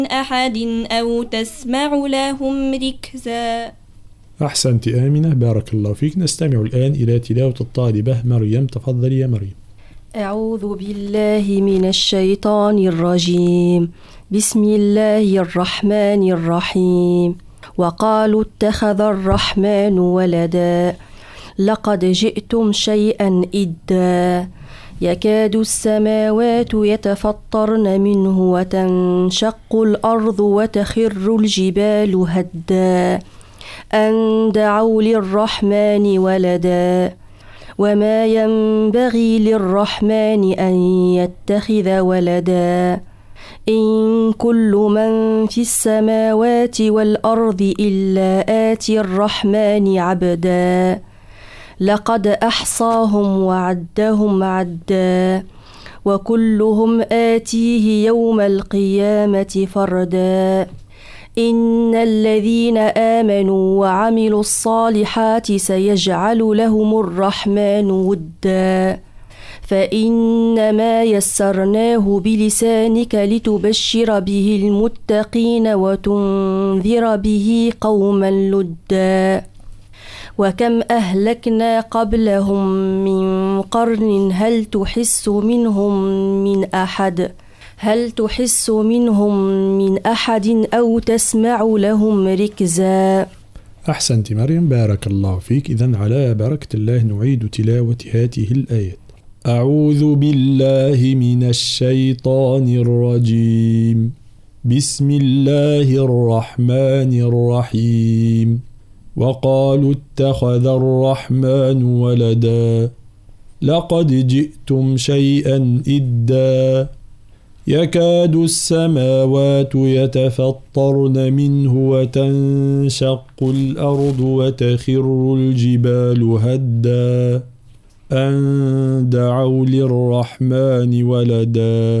أحد أو تسمع لهم ركزا. أحسنت آمنة، بارك الله فيك. نستمع الآن إلى تلاوة الطالبة مريم. تفضلي يا مريم. أعوذ بالله من الشيطان الرجيم. بسم الله الرحمن الرحيم. وقالوا اتخذ الرحمن ولدا لقد جئتم شيئا إدا يكاد السماوات يتفطرن منه وتنشق الأرض وتخر الجبال هدا أن دعوا للرحمن ولدا وما ينبغي للرحمن أن يتخذ ولدا إن كل من في السماوات والأرض إلا آتي الرحمن عبدا لقد أحصاهم وعدهم عدا وكلهم آتيه يوم القيامة فردا إن الذين آمنوا وعملوا الصالحات سيجعل لهم الرحمن ودا فإنما يسرناه بلسانك لتبشر به المتقين وتنذر به قوما لدا وكم أهلكنا قبلهم من قرن هل تحس منهم من أحد أو تسمع لهم ركزا. أحسنت مريم، بارك الله فيك. إذن على بركة الله نعيد تلاوة هذه الآيات. أعوذ بالله من الشيطان الرجيم. بسم الله الرحمن الرحيم. وقالوا اتخذ الرحمن ولدا لقد جئتم شيئا إدا يكاد السماوات يتفطرن منه وتنشق الأرض وتخر الجبال هدا أن دعوا للرحمن ولدا